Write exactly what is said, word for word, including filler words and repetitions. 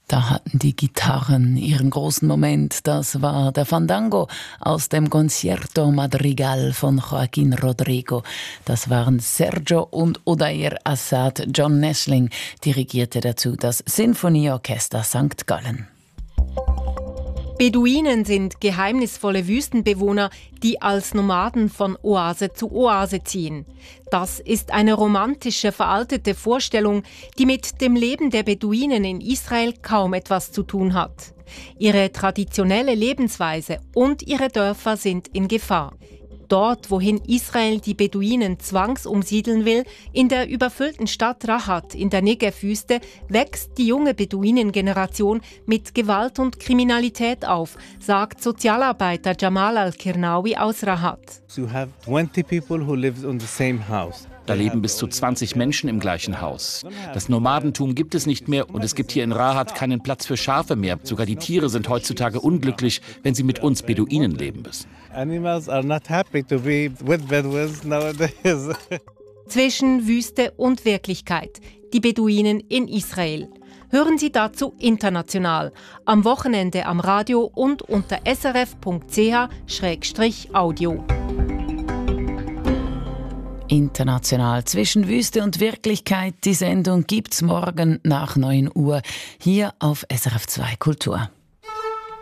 Da hatten die Gitarren ihren großen Moment. Das war der Fandango aus dem Concierto Madrigal von Joaquin Rodrigo. Das waren Sergio und Odair Assad. John Nessling dirigierte dazu das Sinfonieorchester Sankt Gallen. Beduinen sind geheimnisvolle Wüstenbewohner, die als Nomaden von Oase zu Oase ziehen. Das ist eine romantische, veraltete Vorstellung, die mit dem Leben der Beduinen in Israel kaum etwas zu tun hat. Ihre traditionelle Lebensweise und ihre Dörfer sind in Gefahr. Dort, wohin Israel die Beduinen zwangsumsiedeln will, in der überfüllten Stadt Rahat in der Negev-Wüste, wächst die junge Beduinengeneration mit Gewalt und Kriminalität auf, sagt Sozialarbeiter Jamal Al-Kirnawi aus Rahat. You have twenty people who live in the same house. Da leben bis zu zwanzig Menschen im gleichen Haus. Das Nomadentum gibt es nicht mehr und es gibt hier in Rahat keinen Platz für Schafe mehr. Sogar die Tiere sind heutzutage unglücklich, wenn sie mit uns Beduinen leben müssen. Animals are not happy to be with Bedouins nowadays. Zwischen Wüste und Wirklichkeit. Die Beduinen in Israel. Hören Sie dazu international. Am Wochenende am Radio und unter s r f punkt c h schrägstrich audio. International zwischen Wüste und Wirklichkeit. Die Sendung gibt's morgen nach neun Uhr hier auf S R F zwei Kultur.